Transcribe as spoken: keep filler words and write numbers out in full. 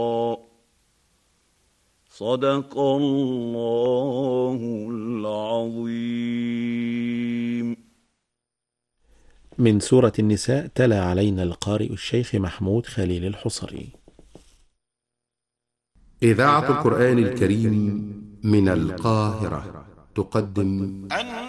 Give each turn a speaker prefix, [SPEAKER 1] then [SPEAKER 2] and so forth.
[SPEAKER 1] صدق الله العظيم.
[SPEAKER 2] من سورة النساء تلا علينا القارئ الشيخ محمود خليل الحصري.
[SPEAKER 3] إذاعة القرآن الكريم من القاهرة تقدم